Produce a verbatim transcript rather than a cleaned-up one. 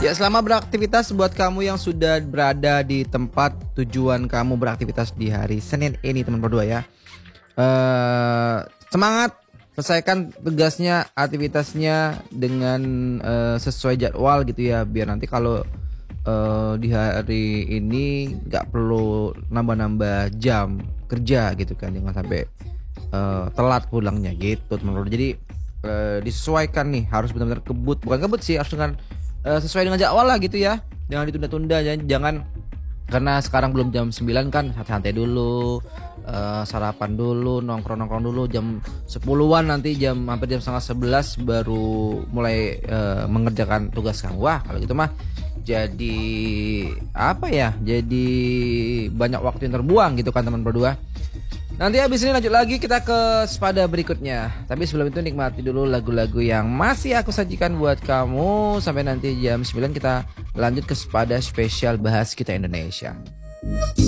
Ya, selamat beraktivitas buat kamu yang sudah berada di tempat tujuan kamu beraktivitas di hari Senin ini, teman berdua ya. Uh, semangat, selesaikan tugasnya, aktivitasnya dengan uh, sesuai jadwal gitu ya, biar nanti kalau uh, di hari ini nggak perlu nambah-nambah jam kerja gitu kan, jangan sampai uh, telat pulangnya gitu, teman berdua. Jadi uh, disesuaikan nih, harus benar-benar kebut, bukan kebut sih, harus dengan Uh, sesuai dengan jadwal lah gitu ya. Jangan ditunda-tunda, jangan, jangan karena sekarang belum jam sembilan kan, santai dulu, uh, sarapan dulu, nongkrong-nongkrong dulu, jam sepuluhan nanti jam hampir jam setengah sebelas baru mulai uh, mengerjakan tugas kamu. Wah, kalau gitu mah jadi apa ya? Jadi banyak waktu yang terbuang gitu kan, teman berdua. Nanti habis ini lanjut lagi kita ke sepada berikutnya. Tapi sebelum itu nikmati dulu lagu-lagu yang masih aku sajikan buat kamu. Sampai nanti jam sembilan kita lanjut ke sepada spesial bahas kita Indonesia.